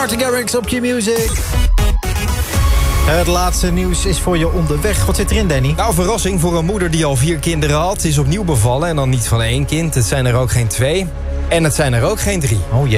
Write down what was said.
Martin Garrix op Q-Music. Het laatste nieuws is voor je onderweg. Wat zit erin, Danny? Nou, verrassing voor een moeder die al 4 kinderen had. Is opnieuw bevallen en dan niet van 1 kind. Het zijn er ook geen 2. En het zijn er ook geen 3. Oh jee.